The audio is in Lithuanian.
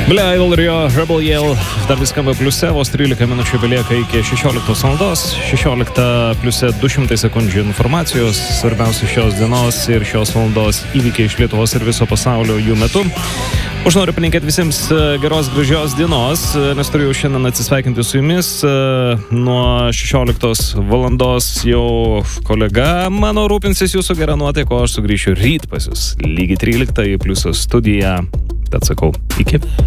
Billie Eilish, Rebel Yell, dar vis skamba pliuse, vos 13 minučių belieka iki 16 valandos, 16 pliuse 200 sekundžių informacijos, svarbiausia šios dienos ir šios valandos įvykiai iš Lietuvos ir viso pasaulio jų metu. Aš noriu palinkėti visiems geros, gražios dienos, nes turiu šiandien atsisveikinti su jumis. Nuo 16 valandos jau kolega mano rūpinsis jūsų gerą nuotaiką, o aš sugrįšiu ryt pas jūs lygiai 13 į pliuso studiją. Tad sakau, iki.